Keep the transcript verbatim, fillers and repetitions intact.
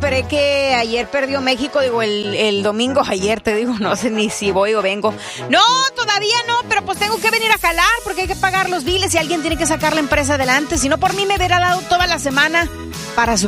enteré que ayer perdió México, digo, el, el domingo, ayer te digo, no sé ni si voy o vengo. No, todavía no, pero pues tengo que venir a jalar porque hay que pagar los biles y alguien tiene que sacar la empresa adelante. Si no, por mí me hubiera dado toda la semana para su